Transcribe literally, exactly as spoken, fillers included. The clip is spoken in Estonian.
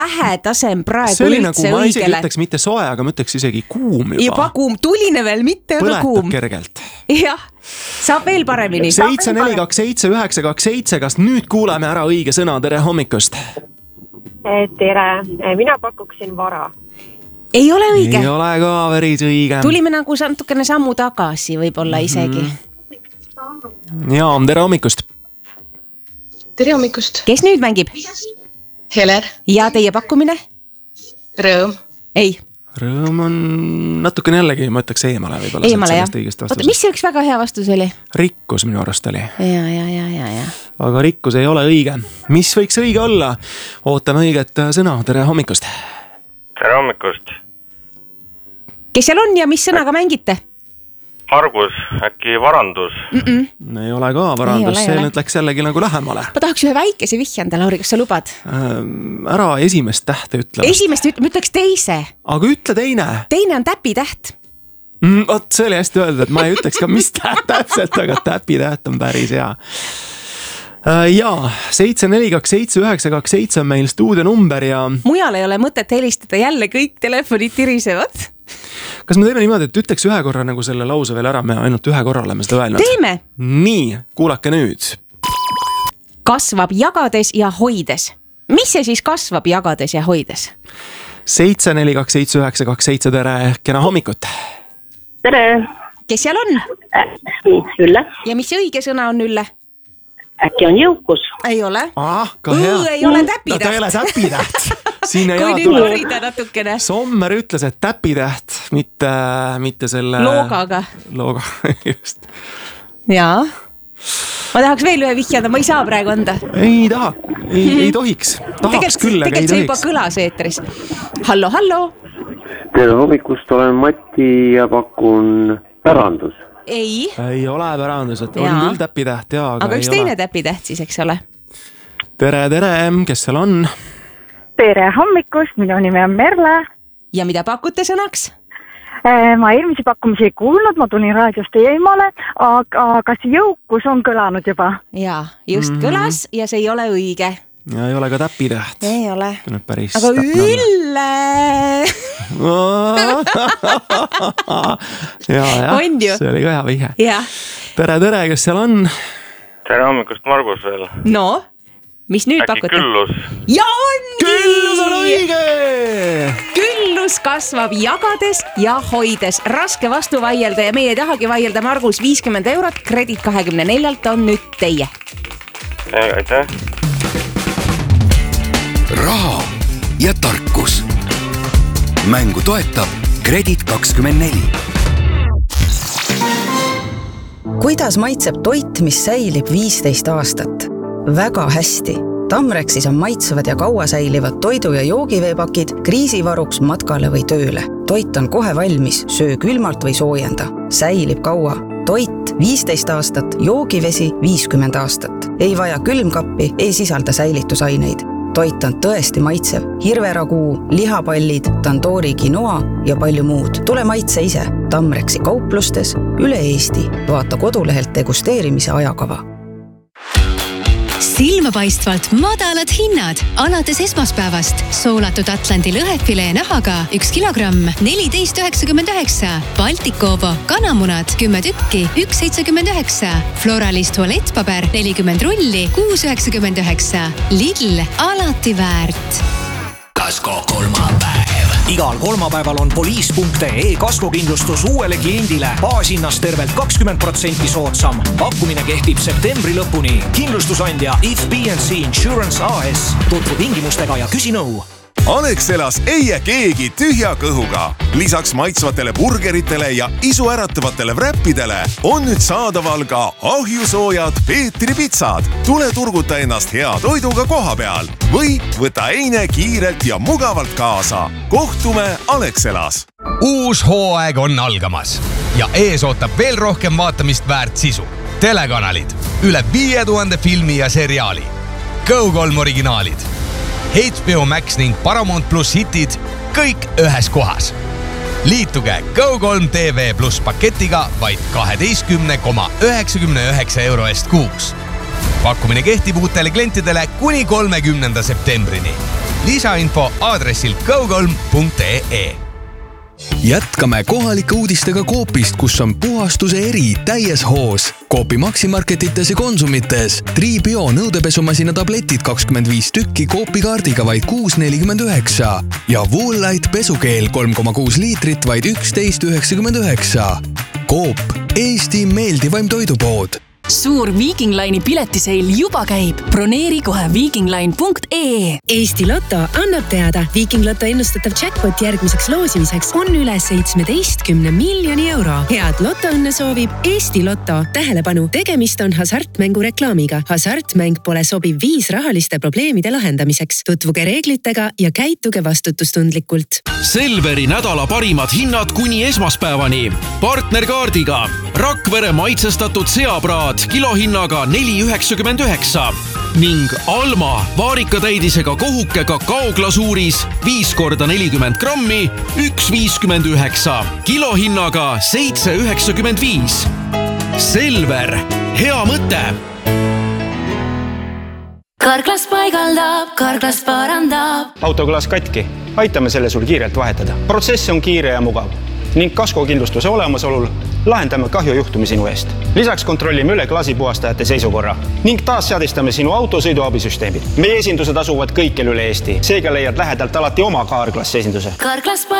lähedasem praegu see oli üldse nagu, ma isegi õigele. ütleks mitte soe, aga ma ütleks isegi kuum juba. Juba kuum, tuline veel, mitte aga kuum. Põletab kergelt. Jah, saab veel paremini. seitse neli kaks seitse üheksa kaks seitse, kas nüüd kuuleme ära õige sõna, tere hommikust? Tere, mina pakuksin vara. Ei ole õige. Ei ole ka päris õige. Tulime nagu natukene sammu tagasi võib-olla isegi. Mm-hmm. Jaa, tere hommikust. Tere hommikust. Kes nüüd mängib? Heler. Ja teie pakkumine? Rõõm. Ei. Rõõm on natukene jällegi, ma ütleks eemale võib-olla. Eemale, jah. Oota, mis see üks väga hea vastus oli? Rikkus minu arust oli. Ja, ja, ja, ja, ja. Aga rikkus ei ole õige. Mis võiks õige olla? Ootame õiget sõna. Tere hommikust. Tere hommikust. Kes seal on ja mis sõnaga mängite? Margus, äkki varandus? Mm-mm. Ei ole ka varandus, ei ole, see ole. Nüüd läks jällegi nagu lähemale. Ma tahaks ühe väikese vihjanda, Lauri, kas sa lubad? Ära esimest tähte ütle. Esimest ütle, ma ütleks teise. Aga ütle teine. Teine on täpitäht. Mm, oot, see oli hästi öeldud, et ma ei ütleks ka mis täht täpselt, aga täpitäht on päris hea. Jaa, seitse neli kaks seitse üheksa kaks seitse on meil stuudionumber ja... Mujal ei ole mõtet helistada, jälle kõik telefonid tirisevad. Kas me teeme niimoodi, et ütleks ühe korra nagu selle lause veel ära, me ainult ühe korra oleme seda öelnud? Teeme! Nii, kuulake nüüd. Kasvab jagades ja hoides. Mis see siis kasvab jagades ja hoides? seitse neli kaks seitse üheksa kaks seitse, tere, kena hommikut! Tere! Kes seal on? Ülle. Ja mis õige sõna on Ülle? Äkki on jõukus? Ei ole. Ah, ka hea. Õõ, ei ole täpitäht. No, ta ei ole täpitäht. Siin ei kui nüüd varida natukene. Sommer ütles, et täpitäht, mitte, mitte selle... Loogaga. Looga, just. Jaa. Ma tahaks veel ühe vihjada, ma ei saa praegu anda. Ei taha, ei, mm-hmm. ei tohiks. Tahaks tegelt, küll, aga ei tohiks. Tegelikult see juba kõlas eetris. Hallo, hallo. Tere hommikust, olen Mati ja pakun pärandus. Ei. Ei ole pärandus, et on küll täpitäht, jaa, aga, aga üks ei teine ole. Täpitäht siis, eks ole. Tere, tere, kes seal on? Tere hommikust, minu nimi on Merle. Ja mida pakute sõnaks? Ma eelmisi pakkumisi ei kuulnud, ma tulin raadiost eemale, aga kas jõukus on kõlanud juba? Jaa, just mm-hmm. kõlas ja see ei ole õige. Ja ei ole ka täpitäht. Ei ole. Päris aga Ülle! ja, ja, see oli ka hea vihje. Tere, tere, kes seal on? Tere hommikust, Margus veel. No, mis nüüd äkki pakute? Äkki küllus? Ja ongi! Küllus on õige! Küllus kasvab jagades ja hoides. Raske vastu vaielda ja meie ei tahagi vaielda. Margus, viiskümmend eurot, kredit kahekümne neljalt on nüüd teie. Aitäh. Raha ja tarkus. Mängu toetab Kredit kakskümmend neli. Kuidas maitseb toit, mis säilib viisteist aastat? Väga hästi. Tamrexis on maitsevad ja kaua säilivad toidu- ja joogiveepakid kriisivaruks matkale või tööle. Toit on kohe valmis, söö külmalt või soojenda. Säilib kaua. Toit viisteist aastat, joogivesi viiskümmend aastat. Ei vaja külmkappi, ei sisalda säilitusaineid. Toit on tõesti maitsev. Hirveraguu, lihapallid, tandoori quinoa ja palju muud. Tule maitse ise. Tamrexi kauplustes üle Eesti. Vaata kodulehelt degusteerimise ajakava. Silmapaistvalt madalad hinnad. Alates esmaspäevast soolatud Atlandi lõhefilee nahaga üks kilogramm neliteist üheksakümmend üheksa. Baltikovo kanamunad kümme tükki üks seitsekümmend üheksa. Floralist tualettpaber nelikümmend rulli kuus üheksakümmend üheksa. Lidl alati väärt. Kasko kolmapäev. Igal kolmapäeval on poliis punkt ee kaskokindlustus uuele kliendile baashinnas tervelt kakskümmend protsenti soodsam. Pakkumine kehtib septembri lõpuni. Kindlustusandja If B and C Insurance A S. Tutvu tingimustega ja küsi nõu. Alexelas ei jää keegi tühja kõhuga. Lisaks maitsvatele burgeritele ja isu äratavatele wrappidele on nüüd saadaval ka ahjusoojad Peetri pitsad. Tule turguta ennast hea toiduga koha peal või võta eine kiirelt ja mugavalt kaasa. Kohtume Alexelas. Uus hooaeg on algamas ja ees ootab veel rohkem vaatamist väärt sisu. Telekanalid, üle viie tuhande filmi ja seriaali. Go kolm originaalid. H B O Max ning Paramount Plus hitid kõik ühes kohas. Liituge Go kolm T V Plus paketiga vaid kaheteistkümne koma üheksakümne üheksa euro eest kuus. Pakkumine kehtib uutele klientidele kuni kolmekümnenda septembrini. lisainfo aadressil go kolm punkt ee. Jätkame kohalike uudistega Coopist, kus on puhastuse eri täies hoos. Coopi Maximarketites ja Konsumites. Tribio nõudepesumasina tabletid kakskümmend viis tükki Coopi kaardiga vaid kuus nelikümmend üheksa ja Woolite pesukeel kolm koma kuus liitrit vaid üksteist üheksakümmend üheksa. Coop, Eesti meeldivaim toidupood. Suur Viking Line'i piletiseil juba käib. Broneeri kohe vikingline punkt ee. Eesti Lotto annab teada. Viking Lotto ennustatav jackpot järgmiseks loosimiseks on üle seitsmeteistkümne miljoni euro. Head lotoõnne soovib Eesti Lotto. Tähelepanu, tegemist on hasartmängu reklaamiga. Hasartmäng pole sobiv viis rahaliste probleemide lahendamiseks. Tutvuge reeglitega ja käituge vastutustundlikult. Selveri nädala parimad hinnad kuni esmaspäevani. Partnerkaardiga. Rakvere maitsestatud seapraad kilohinnaga neli üheksakümmend üheksa ning Alma vaarikatäidisega kohuke kakaoglasuuris viis korda nelikümmend grammi üks viiskümmend üheksa kilohinnaga seitse üheksakümmend viis. Selver, hea mõte! Karklas paigaldab, Karklas parandab. Autoklaas katki. Aitame selle sul kiirelt vahetada. Protsess on kiire ja mugav ning kaskokindlustuse olemasolul lahendame kahjujuhtumi sinu eest. Lisaks kontrollime üle klaasipuhastajate seisukorra ning taas seadistame sinu auto sõiduabisüsteemid. Meie esindused asuvad kõikjal üle Eesti. Seega leiad lähedalt alati oma Karklas esinduse. Karklas